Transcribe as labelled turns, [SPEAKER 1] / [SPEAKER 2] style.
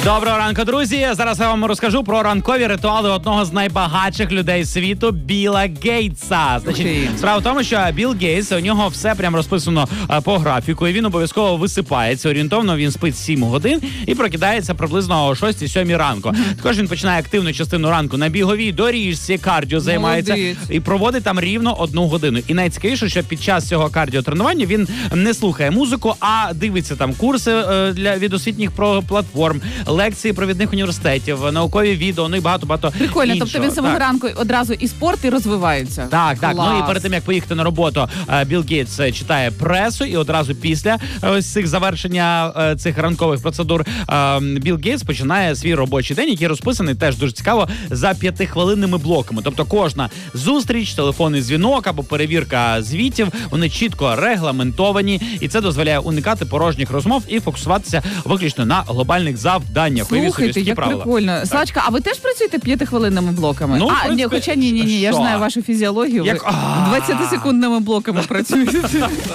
[SPEAKER 1] Доброго ранку, друзі! Зараз я вам розкажу про ранкові ритуали одного з найбагатших людей світу – Білла Гейтса. Значить, справа в тому, що Білл Гейтс, у нього все прям розписано по графіку, і він обов'язково висипається. Орієнтовно він спить 7 годин і прокидається приблизно о 6-7 ранку. Також він починає активну частину ранку на біговій доріжці, кардіо займається і проводить там рівно 1 годину. І найцікавіше, що під час цього кардіотренування він не слухає музику, а дивиться там курси від освітніх платформ, лекції провідних університетів, наукові відео, ну і багато
[SPEAKER 2] Прикольно,
[SPEAKER 1] іншого.
[SPEAKER 2] Тобто він самого ранку одразу і спорт, і розвивається.
[SPEAKER 1] Так.
[SPEAKER 2] Клас.
[SPEAKER 1] Ну і перед тим, як поїхати на роботу, Білл Гейтс читає пресу, і одразу після ось цих завершення цих ранкових процедур Білл Гейтс починає свій робочий день, який розписаний, теж дуже цікаво, за 5-хвилинними блоками. Тобто кожна зустріч, телефонний дзвінок або перевірка звітів, вони чітко регламентовані, і це дозволяє уникати порожніх розмов і фокусуватися виключно на глобальних завданнях.
[SPEAKER 2] Слухайте, як
[SPEAKER 1] правила.
[SPEAKER 2] прикольно. Славчка, а ви теж працюєте 5-хвилинними блоками?
[SPEAKER 1] Ну, в принципі,
[SPEAKER 2] ні, хоча ні, я ж знаю вашу фізіологію. Ви 20-секундними блоками працюєте.